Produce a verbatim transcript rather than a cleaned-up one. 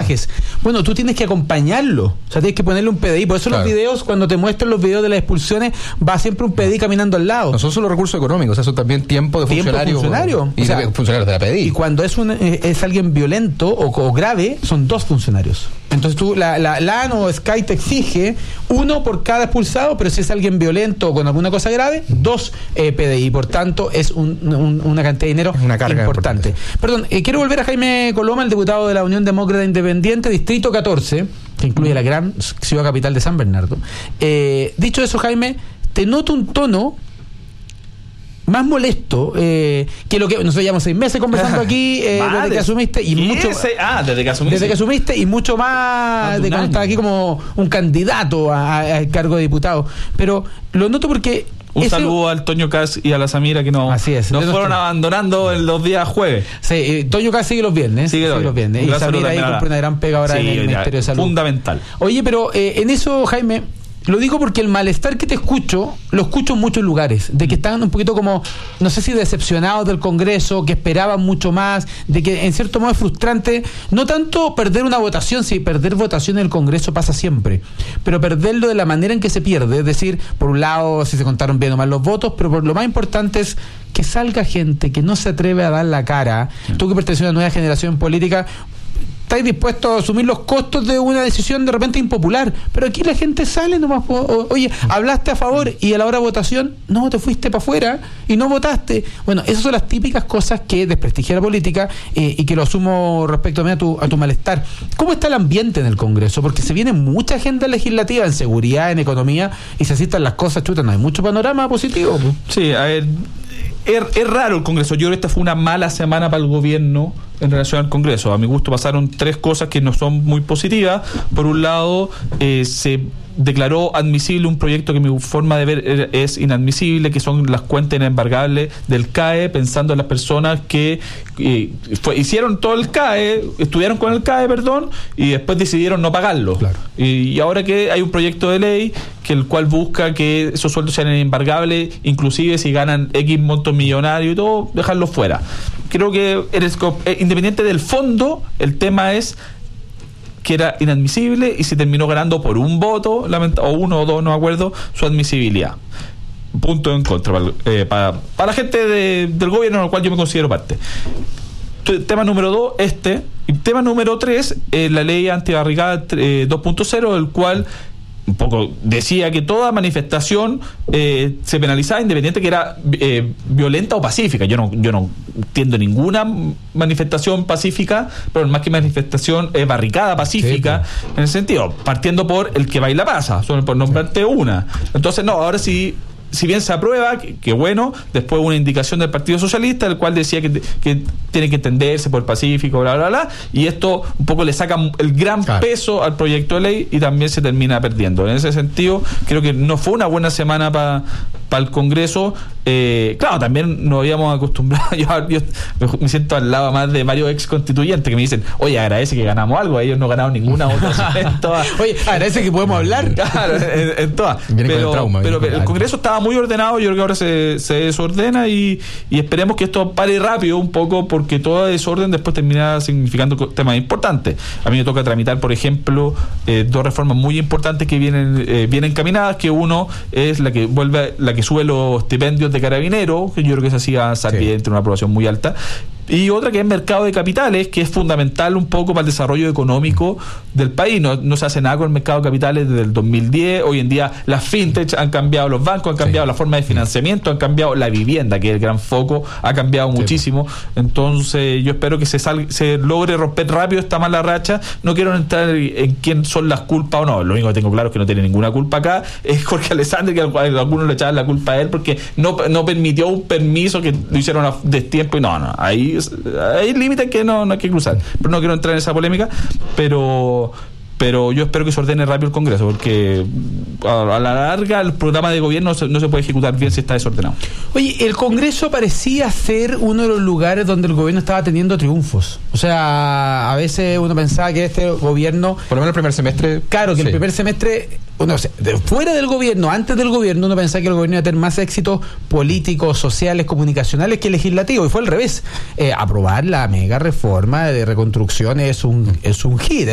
mensajes. Bueno, tú tienes que acompañarlo, o sea, tienes que ponerle un P D I. Por eso claro. Los videos, cuando te muestran los videos de las expulsiones, va siempre un P D I caminando al lado. No son solo recursos económicos, eso también tiempo de funcionario. funcionario. Y o sea, de funcionarios de la P D I. Y cuando es un es alguien violento o, o grave, son dos funcionarios. Entonces tú, la, la, la ANO o Sky te exige uno por cada expulsado, pero si es alguien violento o con alguna cosa grave, dos eh, P D I. Por tanto, es un, un, una cantidad de dinero una carga importante. importante. Perdón, eh, quiero volver a Jaime Coloma, el diputado de la Unión Demócrata Independiente, Distrito catorce, que incluye la gran ciudad capital de San Bernardo. Eh, dicho eso, Jaime, te noto un tono más molesto eh, que lo que nosotros llevamos seis meses conversando aquí eh, desde que asumiste y mucho ese? ah desde que asumiste desde que asumiste y mucho más de cuando estás aquí como un candidato al cargo de diputado, pero lo noto porque un ese... saludo al Toño Cas y a la Samira que no, Así es, nos no fueron estoy... abandonando en los días jueves. Sí, eh, Toño Cas sigue los viernes sigue, sigue los viernes y Samira ahí cumple una gran pega ahora sí, en el Ministerio de Salud, fundamental. Oye, pero eh, en eso, Jaime, lo digo porque el malestar que te escucho, lo escucho en muchos lugares, de que están un poquito como, no sé si decepcionados del Congreso, que esperaban mucho más, de que en cierto modo es frustrante, no tanto perder una votación, si perder votación en el Congreso pasa siempre, pero perderlo de la manera en que se pierde, es decir, por un lado, si se contaron bien o mal los votos, pero por lo más importante es que salga gente que no se atreve a dar la cara. Tú que perteneces a una nueva generación política, estáis dispuestos a asumir los costos de una decisión de repente impopular, pero aquí la gente sale nomás, o, oye, hablaste a favor y a la hora de votación, no, te fuiste para afuera y no votaste. Bueno, esas son las típicas cosas que desprestigian la política eh, y que lo asumo respecto a tu, a tu malestar. ¿Cómo está el ambiente en el Congreso? Porque se viene mucha agenda legislativa en seguridad, en economía, y se asistan las cosas, chutas, no hay mucho panorama positivo. Sí, a ver, es, es raro el Congreso. Yo creo que esta fue una mala semana para el gobierno en relación al Congreso. A mi gusto pasaron tres cosas que no son muy positivas. Por un lado, eh, se declaró admisible un proyecto que mi forma de ver es inadmisible, que son las cuentas inembargables del C A E, pensando en las personas que eh, fue, hicieron todo el C A E, estudiaron con el C A E, perdón, y después decidieron no pagarlo. Claro. Y, y ahora que hay un proyecto de ley que el cual busca que esos sueldos sean inembargables, inclusive si ganan X montos millonarios y todo, dejarlo fuera. Creo que eres, independiente del fondo, el tema es que era inadmisible y se terminó ganando por un voto, o uno o dos, no me acuerdo, su admisibilidad. Punto en contra para, eh, para, para la gente de, del gobierno, al cual yo me considero parte. Tema número dos, este. Y tema número tres, eh, la ley antibarricada eh, dos punto cero, el cual un poco decía que toda manifestación eh, se penalizaba independiente que era eh, violenta o pacífica. Yo no yo no entiendo ninguna manifestación pacífica, pero más que manifestación eh, barricada pacífica, sí, en el sentido, partiendo por el que baila pasa, solo por nombrarte sí. una. Entonces, no, ahora sí, si bien se aprueba, que, que bueno, después una indicación del Partido Socialista, el cual decía que, que tiene que entenderse por Pacífico, bla, bla, bla, y esto un poco le saca el gran claro. peso al proyecto de ley y también se termina perdiendo. En ese sentido, creo que no fue una buena semana para pa el Congreso. Eh, claro, también nos habíamos acostumbrado, yo, yo me siento al lado más de varios ex constituyentes que me dicen, oye, agradece que ganamos algo, ellos no ganaron ninguna votación en todas. Oye, agradece que podemos hablar. Claro, en, en todas. Pero, trauma, pero el Congreso estaba muy ordenado, yo creo que ahora se, se desordena y, y esperemos que esto pare rápido un poco, porque todo desorden después termina significando temas importantes. A mí me toca tramitar, por ejemplo, eh, dos reformas muy importantes que vienen eh, bien encaminadas, que uno es la que vuelve, la que sube los estipendios de carabineros, que yo creo que esa sí va a salir entre una aprobación muy alta, y otra que es mercado de capitales, que es fundamental un poco para el desarrollo económico del país. No, no se hace nada con el mercado de capitales desde el dos mil diez. Hoy en día las fintech han cambiado, los bancos han cambiado sí. la forma de financiamiento, han cambiado la vivienda, que es el gran foco, ha cambiado sí. muchísimo. Entonces yo espero que se salga, se logre romper rápido esta mala racha. No quiero entrar en quién son las culpas o no. Lo único que tengo claro es que no tiene ninguna culpa acá es Jorge Alessandri, que algunos le echaban la culpa a él porque no, no permitió un permiso que lo hicieron a destiempo y no, no, ahí hay límites que no, no hay que cruzar, pero no quiero entrar en esa polémica, pero pero yo espero que se ordene rápido el Congreso, porque a, a la larga el programa de gobierno no se, no se puede ejecutar bien si está desordenado. Oye, el Congreso parecía ser uno de los lugares donde el gobierno estaba teniendo triunfos. O sea, a veces uno pensaba que este gobierno, por lo menos el primer semestre, claro, que sí. el primer semestre, no sé, de fuera del gobierno, antes del gobierno, uno pensaba que el gobierno iba a tener más éxitos políticos, sociales, comunicacionales que legislativos, y fue al revés. Eh, aprobar la mega reforma de reconstrucción es un es un hit.